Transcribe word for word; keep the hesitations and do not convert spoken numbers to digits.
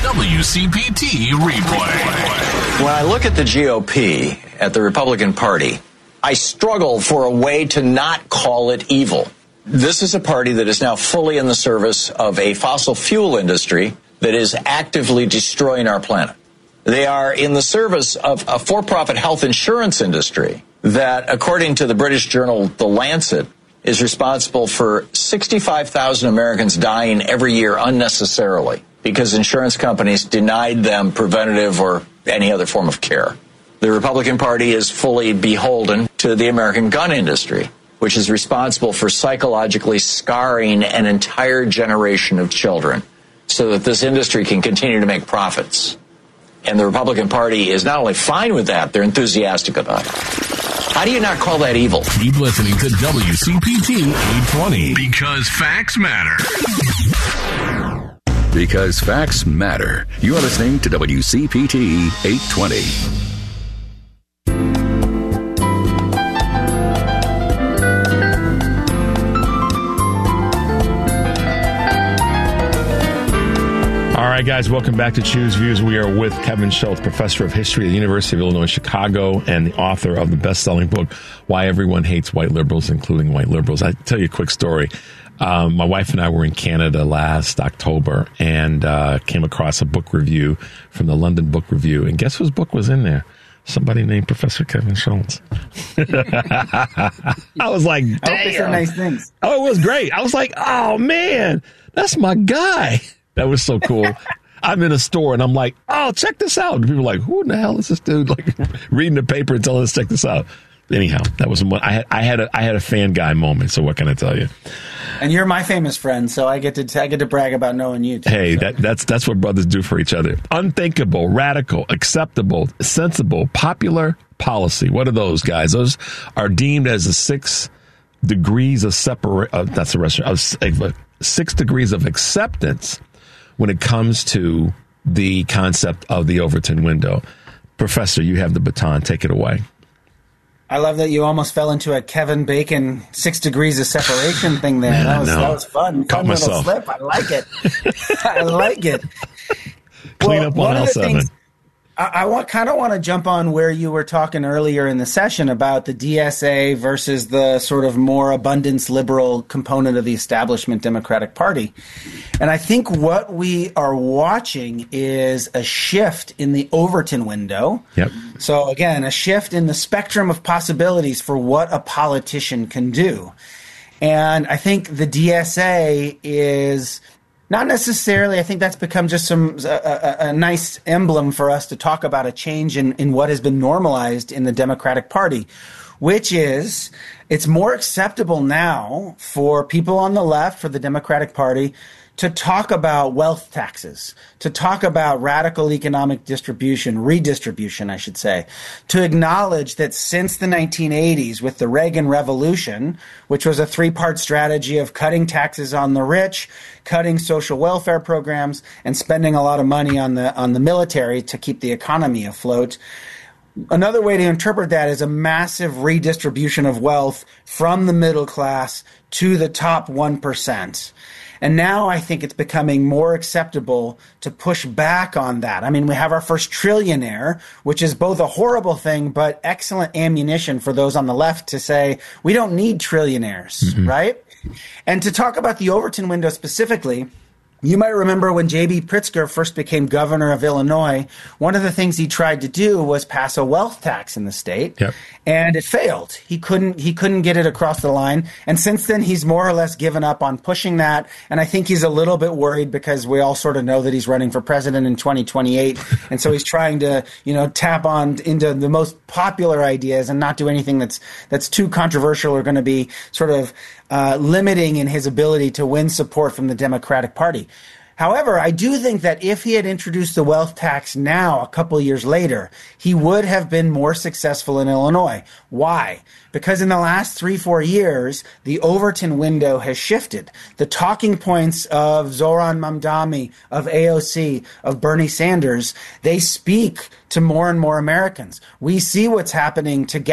W C P T replay. When I look at the G O P, at the Republican Party, I struggle for a way to not call it evil. This is a party that is now fully in the service of a fossil fuel industry that is actively destroying our planet. They are in the service of a for-profit health insurance industry that, according to the British journal The Lancet, is responsible for sixty-five thousand Americans dying every year unnecessarily because insurance companies denied them preventative or any other form of care. The Republican Party is fully beholden to the American gun industry, which is responsible for psychologically scarring an entire generation of children so that this industry can continue to make profits. And the Republican Party is not only fine with that, they're enthusiastic about it. How do you not call that evil? Keep listening to W C P T eight twenty. Because facts matter. Because facts matter. You are listening to W C P T eight twenty. All right, guys, welcome back to Choose Views. We are with Kevin Schultz, professor of history at the University of Illinois Chicago and the author of the best-selling book, Why Everyone Hates White Liberals, Including White Liberals. I'll tell you a quick story. Um, my wife and I were in Canada last October and uh, came across a book review from the London Book Review. And guess whose book was in there? Somebody named Professor Kevin Schultz. I was like, damn. I hope they said nice things. Oh, it was great. I was like, oh, man, that's my guy. That was so cool. I'm in a store and I'm like, oh, check this out. And people are like, who in the hell is this dude? Like reading the paper and telling us to check this out. Anyhow, that was one. I had I had a I had a fan guy moment. So what can I tell you? And you're my famous friend, so I get to I get to brag about knowing you too. Hey, so. that that's that's what brothers do for each other. Unthinkable, radical, acceptable, sensible, popular, policy. What are those, guys? Those are deemed as the six degrees of separate. Uh, that's the rest of uh, six degrees of acceptance when it comes to the concept of the Overton window. Professor, you have the baton. Take it away. I love that you almost fell into a Kevin Bacon six degrees of separation thing there. Man, that was that was fun. Caught fun myself. Little slip. I like it. I like it. Clean well, up on L seven. Things, I, I want, kind of want to jump on where you were talking earlier in the session about the D S A versus the sort of more abundance liberal component of the establishment Democratic Party. And I think what we are watching is a shift in the Overton window. Yep. So again, a shift in the spectrum of possibilities for what a politician can do. And I think the D S A is not necessarily, I think that's become just some a, a, a nice emblem for us to talk about a change in, in what has been normalized in the Democratic Party, which is it's more acceptable now for people on the left, for the Democratic Party, to talk about wealth taxes, to talk about radical economic distribution, redistribution, I should say, to acknowledge that since the nineteen eighties with the Reagan Revolution, which was a three-part strategy of cutting taxes on the rich, cutting social welfare programs, and spending a lot of money on the on the military to keep the economy afloat. Another way to interpret that is a massive redistribution of wealth from the middle class to the top one percent. And now I think it's becoming more acceptable to push back on that. I mean, we have our first trillionaire, which is both a horrible thing, but excellent ammunition for those on the left to say, we don't need trillionaires, mm-hmm. right? And to talk about the Overton window specifically, you might remember when J B Pritzker first became governor of Illinois, one of the things he tried to do was pass a wealth tax in the state, yep. and it failed. He couldn't he couldn't get it across the line, and since then he's more or less given up on pushing that, and I think he's a little bit worried because we all sort of know that he's running for president in twenty twenty-eight, and so he's trying to, you know, tap on into the most popular ideas and not do anything that's that's too controversial or going to be sort of Uh, limiting in his ability to win support from the Democratic Party. However, I do think that if he had introduced the wealth tax now, a couple years later, he would have been more successful in Illinois. Why? Because in the last three, four years, the Overton window has shifted. The talking points of Zohran Mamdani, of A O C, of Bernie Sanders, they speak to more and more Americans. We see what's happening to